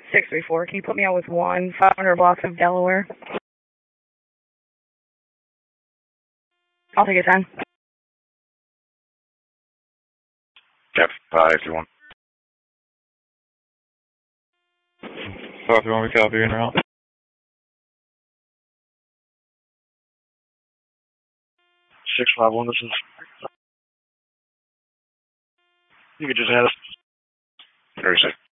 634. Can you put me out with 500 blocks of Delaware? I'll take a 10. F521. 521, we copy in route. 651, this is... You could just have it. 36.